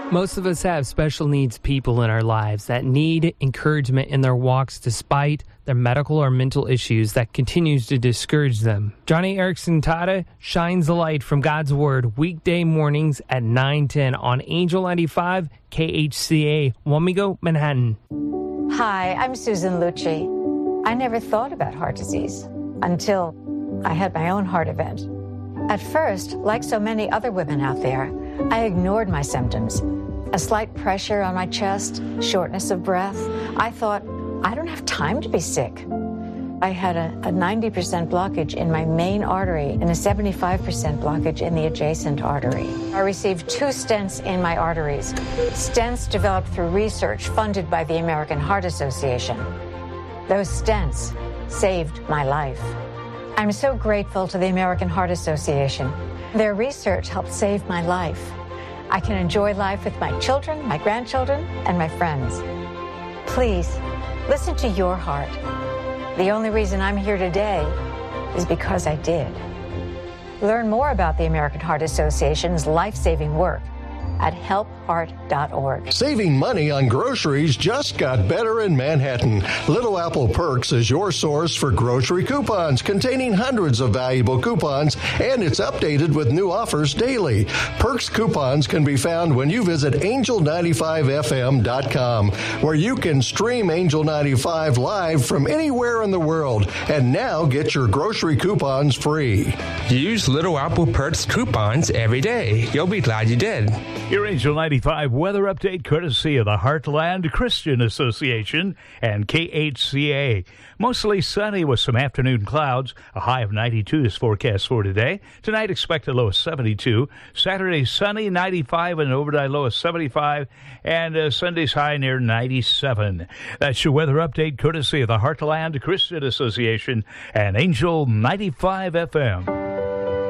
Most of us have special needs people in our lives that need encouragement in their walks despite their medical or mental issues that continues to discourage them. Johnny Erickson Tada shines the light from God's Word weekday mornings at 9:10 on Angel 95 KHCA, Wamego, Manhattan. Hi, I'm Susan Lucci. I never thought about heart disease until I had my own heart event. At first, like so many other women out there, I ignored my symptoms. A slight pressure on my chest, shortness of breath. I thought, I don't have time to be sick. I had a 90% blockage in my main artery and a 75% blockage in the adjacent artery. I received 2 stents in my arteries. Stents developed through research funded by the American Heart Association. Those stents saved my life. I'm so grateful to the American Heart Association. Their research helped save my life. I can enjoy life with my children, my grandchildren, and my friends. Please, listen to your heart. The only reason I'm here today is because I did. Learn more about the American Heart Association's life-saving work at helpheart.org. Saving money on groceries just got better in Manhattan. Little Apple Perks is your source for grocery coupons containing hundreds of valuable coupons, and it's updated with new offers daily. Perks coupons can be found when you visit angel95fm.com, where you can stream Angel 95 live from anywhere in the world, and now get your grocery coupons free. Use Little Apple Perks coupons every day. You'll be glad you did. Your Angel 95 weather update courtesy of the Heartland Christian Association and KHCA. Mostly sunny with some afternoon clouds. A high of 92 is forecast for today. Tonight expect a low of 72. Saturday sunny, 95, and overnight low of 75. And Sunday's high near 97. That's your weather update courtesy of the Heartland Christian Association and Angel 95 FM.